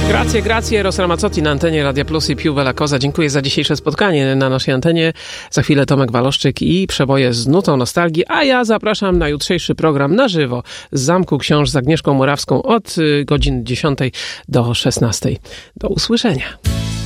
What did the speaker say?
Grazie, Eros Ramazzotti na antenie Radia Plus i Più Bella Cosa. Dziękuję za dzisiejsze spotkanie na naszej antenie. Za chwilę Tomek Waloszczyk i przeboje z nutą nostalgii, a ja zapraszam na jutrzejszy program na żywo z Zamku Książ z Agnieszką Morawską od godzin 10 do 16. Do usłyszenia.